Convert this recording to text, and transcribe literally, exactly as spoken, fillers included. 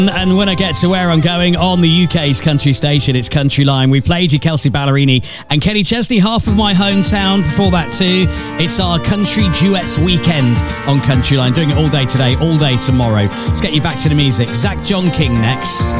And when I get to where I'm going on the U K's country station, it's Country Line. We played you Kelsey Ballerini and Kenny Chesney, half of my hometown. Before that too, it's our Country Duets weekend on Country Line. Doing it all day today, all day tomorrow. Let's get you back to the music. Zach John King next.